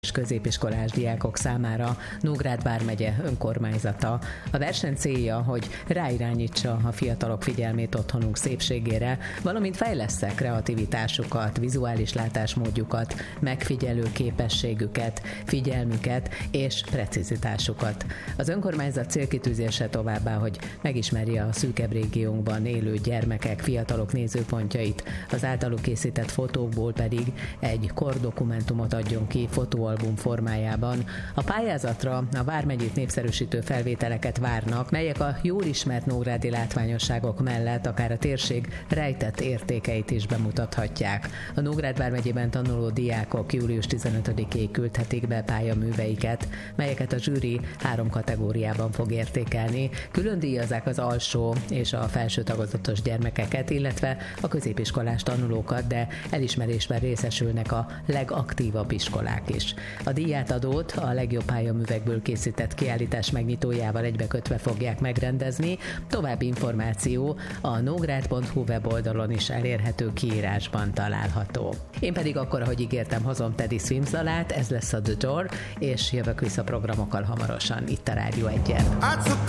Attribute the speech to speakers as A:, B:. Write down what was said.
A: és középiskolás diákok számára Nógrád vármegye önkormányzata. A verseny célja, hogy ráirányítsa a fiatalok figyelmét otthonunk szépségére, valamint fejlessze kreativitásukat, vizuális látásmódjukat, megfigyelő képességüket, figyelmüket és precizitásukat. Az önkormányzat célkitűzése továbbá, hogy megismerje a szűkebb régiónkban élő gyermekek, fiatalok nézőpontjait, az általuk készített fotókból pedig egy kordokumentumot adjon ki fotóalbum formájában. A pályázatra a vármegyét népszerűsítő felvételeket várnak, melyek a jól ismert nógrádi látványosságok mellett akár a térség rejtett értékeit is bemutathatják. A Nógrád vármegyében tanuló diákok július 15-ig küldhetik be pályaműveiket, melyeket a zsűri 3 kategóriában fog értékelni. Külön díjazzák az alsó és a felső tagozatos gyermekeket, illetve a középiskolás tanulókat, de elismerésben részesülnek a legaktívabb iskolák is. A díjátadót a legjobb pályaművekből készített kiállítás megnyitójával egybekötve fogják megrendezni. További információ a nógrád.hu weboldalon is elérhető kiírásban található. Én pedig akkor, ahogy ígértem, hozom Teddy Swims dalát, ez lesz a The Door, és jövök vissza programokkal hamarosan itt a Rádió 1-en.